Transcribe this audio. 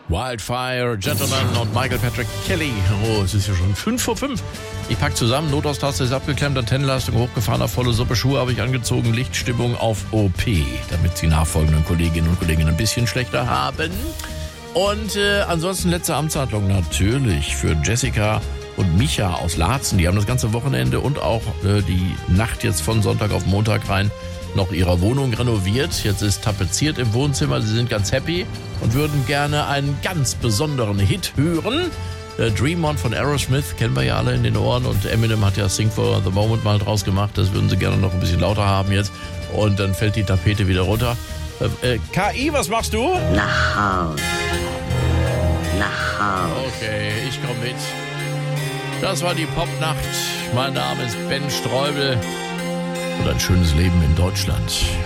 Wildfire, Gentleman und Michael Patrick Kelly. Oh, es ist ja schon 5:05. Ich pack zusammen, Notaustasche ist abgeklemmt, Antennenleistung hochgefahren, auf volle Suppe, Schuhe habe ich angezogen, Lichtstimmung auf OP, damit die nachfolgenden Kolleginnen und Kollegen ein bisschen schlechter haben. Und ansonsten letzte Amtshandlung natürlich für Jessica und Micha aus Laatzen. Die haben das ganze Wochenende und auch die Nacht jetzt von Sonntag auf Montag rein noch ihre Wohnung renoviert. Jetzt ist tapeziert im Wohnzimmer. Sie sind ganz happy und würden gerne einen ganz besonderen Hit hören. Dream On von Aerosmith kennen wir ja alle in den Ohren und Eminem hat ja Sing for the Moment mal draus gemacht. Das würden sie gerne noch ein bisschen lauter haben jetzt und dann fällt die Tapete wieder runter. KI, was machst du? Nach Haus. Nach Haus. Okay, ich komme mit. Das war die Popnacht. Mein Name ist Ben Streubel und ein schönes Leben in Deutschland.